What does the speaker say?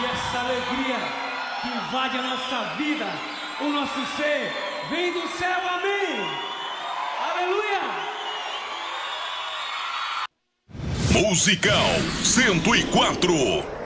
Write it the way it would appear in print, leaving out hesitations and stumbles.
E essa alegria que invade a nossa vida, o nosso ser, vem do céu, amém! Aleluia! Musical 104.